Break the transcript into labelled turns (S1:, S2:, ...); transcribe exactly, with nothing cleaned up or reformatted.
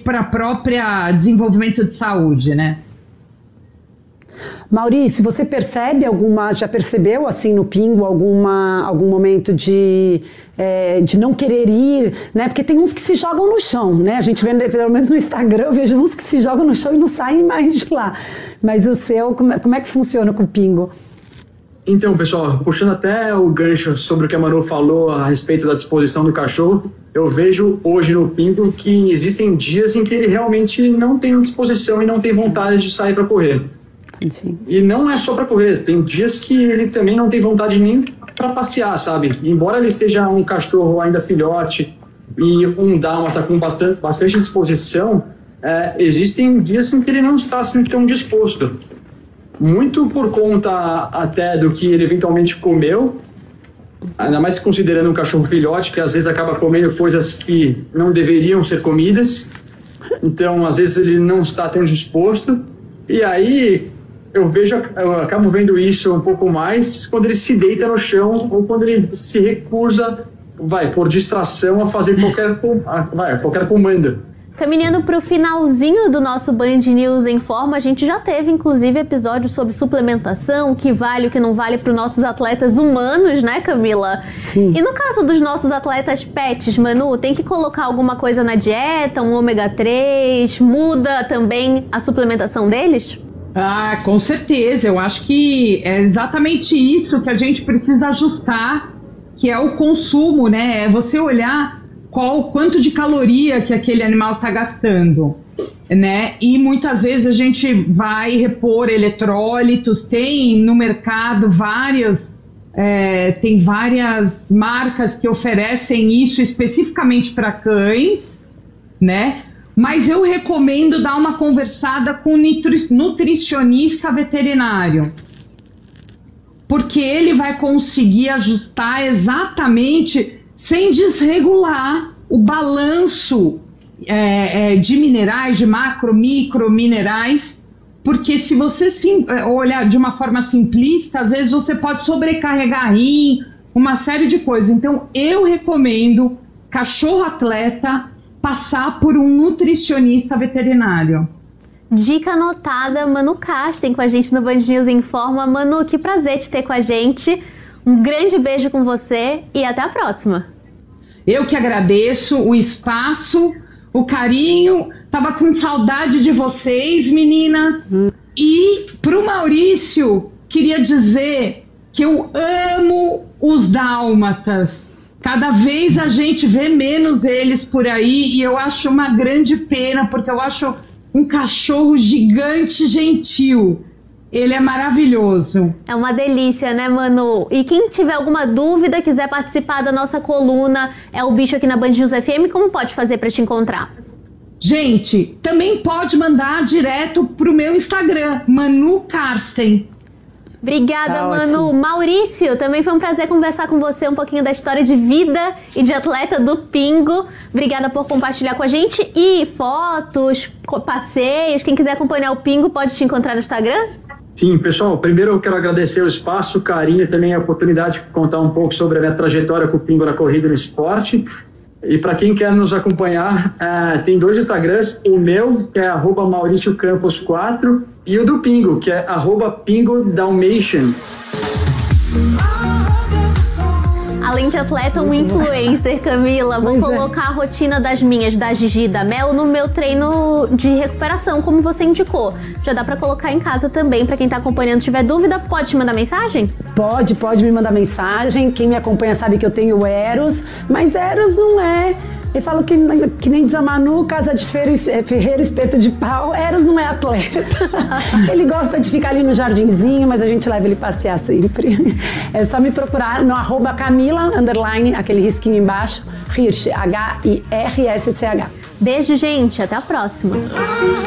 S1: para a própria desenvolvimento de saúde, né?
S2: Maurício, você percebe alguma, já percebeu assim no Pingo alguma, algum momento de, é, de não querer ir, né? Porque tem uns que se jogam no chão, né? A gente vê, pelo menos no Instagram, eu vejo uns que se jogam no chão e não saem mais de lá. Mas o seu, como é, como é que funciona com o Pingo?
S3: Então, pessoal, puxando até o gancho sobre o que a Manu falou a respeito da disposição do cachorro, eu vejo hoje no Pingo que existem dias em que ele realmente não tem disposição e não tem vontade de sair para correr. Sim. E não é só para correr, tem dias que ele também não tem vontade nem para passear, sabe? Embora ele seja um cachorro ainda filhote e um dálmata com bastante, bastante disposição, é, existem dias em que ele não está assim tão disposto. Muito por conta até do que ele eventualmente comeu, ainda mais considerando um cachorro filhote que às vezes acaba comendo coisas que não deveriam ser comidas, então às vezes ele não está tão disposto, e aí eu vejo, eu acabo vendo isso um pouco mais quando ele se deita no chão ou quando ele se recusa, vai, por distração, a fazer qualquer, vai, qualquer comando.
S4: Caminhando para o finalzinho do nosso Band News em Forma, a gente já teve, inclusive, episódios sobre suplementação, o que vale, o que não vale para os nossos atletas humanos, né, Camila?
S2: Sim.
S4: E no caso dos nossos atletas pets, Manu, tem que colocar alguma coisa na dieta, um ômega três, muda também a suplementação deles?
S1: Ah, com certeza. Eu acho que é exatamente isso que a gente precisa ajustar, que é o consumo, né? É você olhar qual, quanto de caloria que aquele animal está gastando, né? E muitas vezes a gente vai repor eletrólitos, tem no mercado várias, é, tem várias marcas que oferecem isso especificamente para cães, né? Mas eu recomendo dar uma conversada com o nutricionista veterinário, porque ele vai conseguir ajustar exatamente sem desregular o balanço é, é, de minerais, de macro, micro minerais, porque se você sim, olhar de uma forma simplista, às vezes você pode sobrecarregar rim, uma série de coisas. Então eu recomendo cachorro atleta passar por um nutricionista veterinário.
S4: Dica anotada, Manu Kasten com a gente no Band News em Forma. Manu, que prazer te ter com a gente. Um grande beijo com você e até a próxima.
S1: Eu que agradeço o espaço, o carinho. Tava com saudade de vocês, meninas. Hum. E pro Maurício, queria dizer que eu amo os dálmatas. Cada vez a gente vê menos eles por aí e eu acho uma grande pena, porque eu acho um cachorro gigante gentil. Ele é maravilhoso.
S4: É uma delícia, né, Manu? E quem tiver alguma dúvida, quiser participar da nossa coluna, é o bicho aqui na Band News F M, como pode fazer para te encontrar?
S1: Gente, também pode mandar direto pro meu Instagram, Manu Karsten.
S4: Obrigada,
S2: tá
S4: Manu.
S2: Ótimo.
S4: Maurício, também foi um prazer conversar com você um pouquinho da história de vida e de atleta do Pingo. Obrigada por compartilhar com a gente. E fotos, passeios, quem quiser acompanhar o Pingo pode te encontrar no Instagram?
S3: Sim, pessoal, primeiro eu quero agradecer o espaço, o carinho e também a oportunidade de contar um pouco sobre a minha trajetória com o Pingo na corrida e no esporte. E para quem quer nos acompanhar, uh, tem dois Instagrams, o meu, que é arroba Maurício Campos quatro, e o do Pingo, que é arroba Pingo Dalmatian.
S4: Além de atleta, um influencer, Camila. Vou
S2: Pois é.
S4: colocar a rotina das minhas, da Gigi e da Mel, no meu treino de recuperação, como você indicou. Já dá pra colocar em casa também, pra quem tá acompanhando. Se tiver dúvida, pode te mandar mensagem?
S2: Pode, pode me mandar mensagem. Quem me acompanha sabe que eu tenho Eros, mas Eros não é. Eu falo que, que nem diz a Manu, casa de feira, ferreiro, espeto de pau. Eros não é atleta. Ele gosta de ficar ali no jardinzinho, mas a gente leva ele passear sempre. É só me procurar no arroba Camila, underline, aquele risquinho embaixo, Hirsch, H I R S C H.
S4: Beijo, gente. Até a próxima.